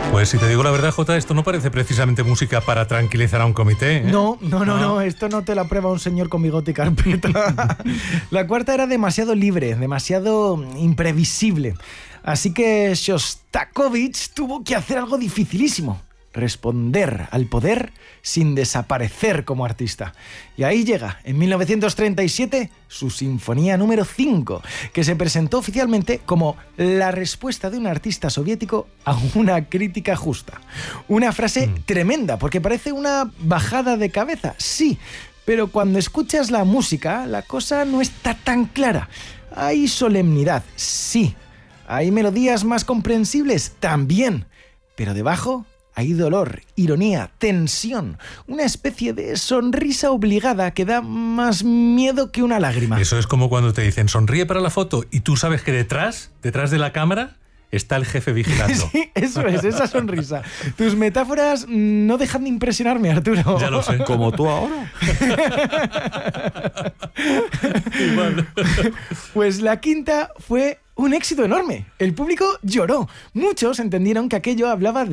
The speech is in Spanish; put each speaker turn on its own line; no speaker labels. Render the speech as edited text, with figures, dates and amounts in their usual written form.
Pues si te digo la verdad, Jota, esto no parece precisamente música para tranquilizar a un comité, ¿eh?
No, esto no te lo aprueba un señor con bigote y carpeta. La cuarta era demasiado libre, demasiado imprevisible. Así que Shostakovich tuvo que hacer algo dificilísimo: responder al poder sin desaparecer como artista. Y ahí llega, en 1937, su Sinfonía número 5, que se presentó oficialmente como la respuesta de un artista soviético a una crítica justa. Una frase tremenda, porque parece una bajada de cabeza, sí, pero cuando escuchas la música, la cosa no está tan clara. Hay solemnidad, sí. Hay melodías más comprensibles, también. Pero debajo hay dolor, ironía, tensión, una especie de sonrisa obligada que da más miedo que una lágrima.
Eso es como cuando te dicen sonríe para la foto y tú sabes que detrás de la cámara está el jefe vigilando.
Sí, eso es, esa sonrisa. Tus metáforas no dejan de impresionarme, Arturo.
Ya lo sé.
Como tú ahora.
Igual.
Pues la quinta fue un éxito enorme. El público lloró. Muchos entendieron que aquello hablaba de